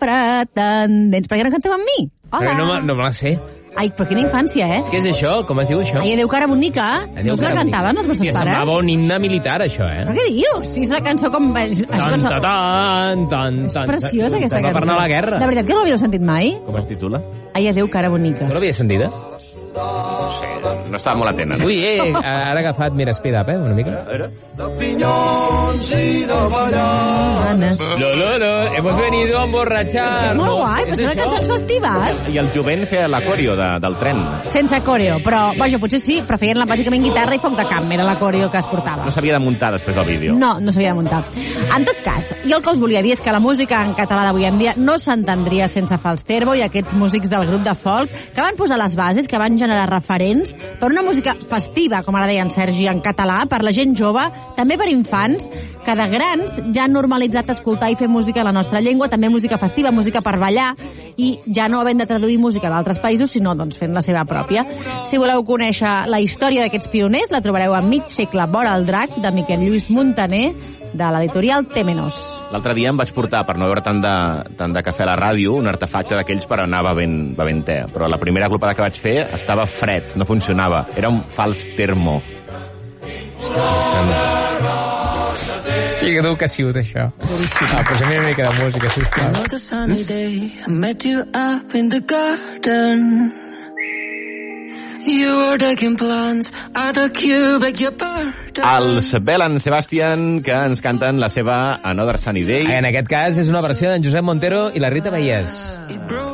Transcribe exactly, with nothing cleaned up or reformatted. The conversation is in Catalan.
pretendents. Per què no canteu amb mi? Hola. Però no, me- no me la sé. Ai, però quina infància, eh? Què és això? Com es diu això? Ai, adéu, cara bonica. No us la cantaven els vostres Que pares? semblava un himne militar, això, eh? Però què dius? Si és la cançó com... És, és, Tan, cançó... tan, tan, tan, és preciosa, aquesta Sembla cançó. per anar a la guerra. De veritat que no l'havíeu sentit mai? Com es titula? Ai, adéu, cara bonica. No l'havies sentida? No sé, no estava molt atent. Ui, eh, ara ha agafat, mira, speed up, eh, una mica. A veure. Anna. No, no, no, hemos venido a emborrachar. És molt guai, però són cançons festives. I el jovent feia l'acoreo de, del tren. Sense coreo, però, vaja, potser sí, però feien la, bàsicament guitarra i funk de camp, era la coreo que es portava. No s'havia de muntar després del vídeo. No, no s'havia de muntar. En tot cas, jo el que us volia dir és que la música en català d'avui en dia no s'entendria sense Falsterbo i aquests músics del grup de folk que van posar les bases, que van generar referents per una música festiva, com ara deia en Sergi, en català, per la gent jove, també per infants, que de grans ja han normalitzat escoltar i fer música en la nostra llengua, també música festiva, música per ballar, i ja no havent de traduir música d'altres països, sinó doncs, fent la seva pròpia. Si voleu conèixer la història d'aquests pioners, la trobareu a Mig segle vora el drac, de Miquel Lluís Montaner, de l'editorial Temenos. L'altre dia em vaig portar, per no veure tant de, tant de cafè a la ràdio, un artefacte d'aquells per anar bevent, bevent te. Però la primera glopada que vaig fer estava fred, no funcionava. Era un fals termo. Hòstia, que dur que ha sigut, això. Ah, posem una mica de música, sisplau. Another sunny day, I met you up in the garden. You were taking plans out of you, beg your pardon. Els Bell and Sebastian, que ens canten la seva Another Sunny Day. En aquest cas és una versió d'en Josep Montero i la Rita Vallès. It broke